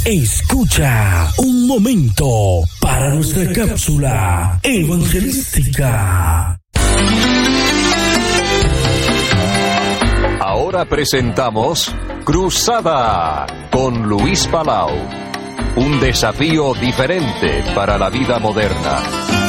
Escucha un momento para nuestra cápsula evangelística. Ahora presentamos Cruzada con Luis Palau. Un desafío diferente para la vida moderna.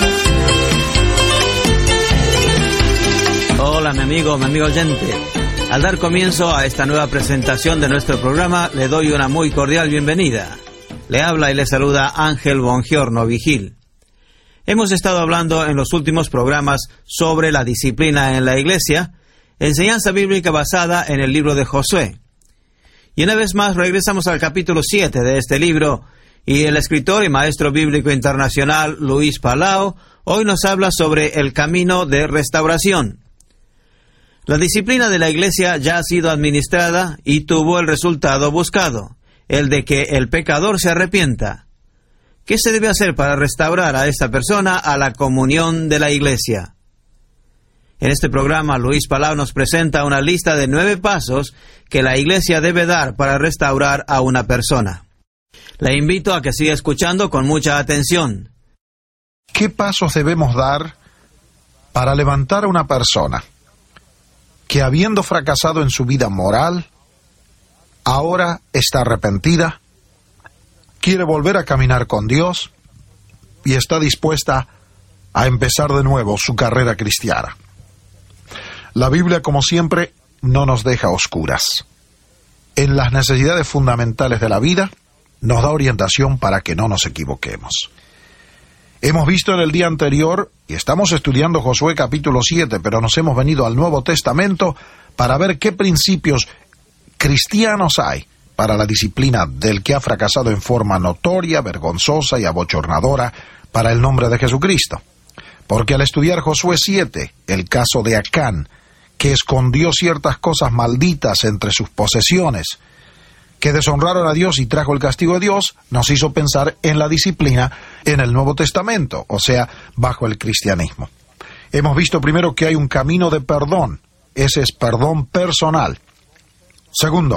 Hola, mi amigo oyente. Al dar comienzo a esta nueva presentación de nuestro programa, le doy una muy cordial bienvenida. Le habla y le saluda Ángel Bongiorno Vigil. Hemos estado hablando en los últimos programas sobre la disciplina en la iglesia, enseñanza bíblica basada en el libro de Josué. Y una vez más regresamos al capítulo 7 de este libro, y el escritor y maestro bíblico internacional Luis Palau hoy nos habla sobre el camino de restauración. La disciplina de la iglesia ya ha sido administrada y tuvo el resultado buscado, el de que el pecador se arrepienta. ¿Qué se debe hacer para restaurar a esta persona a la comunión de la iglesia? En este programa, Luis Palau nos presenta una lista de 9 pasos que la iglesia debe dar para restaurar a una persona. Le invito a que siga escuchando con mucha atención. ¿Qué pasos debemos dar para levantar a una persona que, habiendo fracasado en su vida moral, ahora está arrepentida, quiere volver a caminar con Dios y está dispuesta a empezar de nuevo su carrera cristiana? La Biblia, como siempre, no nos deja oscuras. En las necesidades fundamentales de la vida, nos da orientación para que no nos equivoquemos. Hemos visto en el día anterior, y estamos estudiando Josué capítulo 7, pero nos hemos venido al Nuevo Testamento para ver qué principios cristianos hay para la disciplina del que ha fracasado en forma notoria, vergonzosa y abochornadora para el nombre de Jesucristo. Porque al estudiar Josué 7, el caso de Acán, que escondió ciertas cosas malditas entre sus posesiones, que deshonraron a Dios y trajo el castigo de Dios, nos hizo pensar en la disciplina en el Nuevo Testamento, o sea, bajo el cristianismo. Hemos visto primero que hay un camino de perdón, ese es perdón personal. Segundo,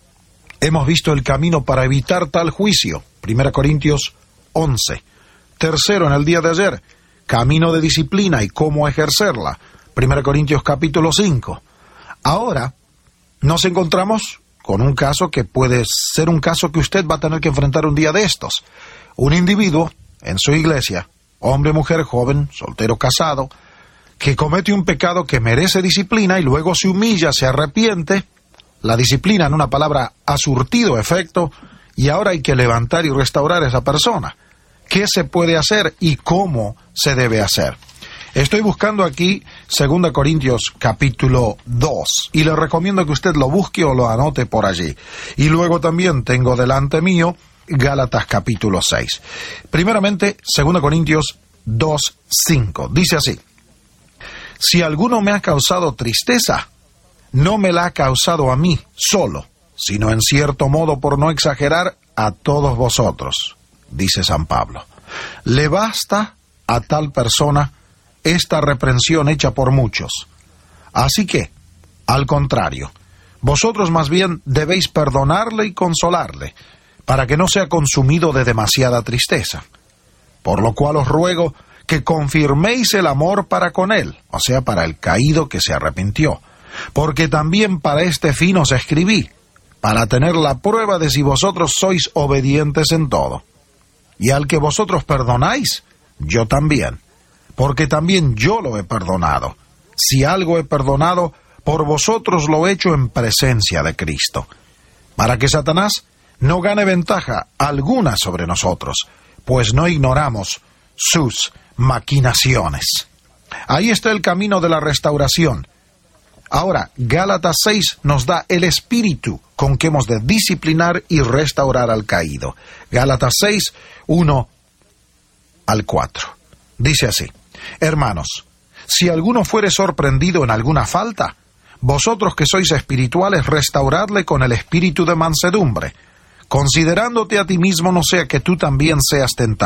hemos visto el camino para evitar tal juicio, 1 Corintios 11. Tercero, en el día de ayer, camino de disciplina y cómo ejercerla, 1 Corintios capítulo 5. Ahora nos encontramos con un caso que puede ser un caso que usted va a tener que enfrentar un día de estos. Un individuo en su iglesia, hombre, mujer, joven, soltero, casado, que comete un pecado que merece disciplina y luego se humilla, se arrepiente. La disciplina, en una palabra, ha surtido efecto y ahora hay que levantar y restaurar a esa persona. ¿Qué se puede hacer y cómo se debe hacer? Estoy buscando aquí 2 Corintios capítulo 2 y le recomiendo que usted lo busque o lo anote por allí. Y luego también tengo delante mío Gálatas capítulo 6. Primeramente, 2 Corintios 2:5. Dice así: si alguno me ha causado tristeza, no me la ha causado a mí solo, sino en cierto modo, por no exagerar, a todos vosotros, dice San Pablo. Le basta a tal persona esta reprensión hecha por muchos. Así que, al contrario, vosotros más bien debéis perdonarle y consolarle, para que no sea consumido de demasiada tristeza. Por lo cual os ruego que confirméis el amor para con él, o sea, para el caído que se arrepintió, porque también para este fin os escribí, para tener la prueba de si vosotros sois obedientes en todo. Y al que vosotros perdonáis, yo también, porque también yo lo he perdonado. Si algo he perdonado, por vosotros lo he hecho en presencia de Cristo, para que Satanás no gane ventaja alguna sobre nosotros, pues no ignoramos sus maquinaciones. Ahí está el camino de la restauración. Ahora, Gálatas 6 nos da el espíritu con que hemos de disciplinar y restaurar al caído. Gálatas 6, 1 al 4. Dice así: hermanos, si alguno fuere sorprendido en alguna falta, vosotros que sois espirituales, restauradle con el espíritu de mansedumbre, considerándote a ti mismo, no sea que tú también seas tentado.